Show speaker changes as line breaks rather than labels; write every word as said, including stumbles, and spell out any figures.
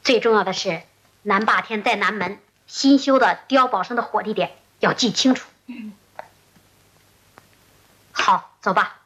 最重要的是，南霸天在南门新修的碉堡上的火地点要记清楚。嗯，好，走吧。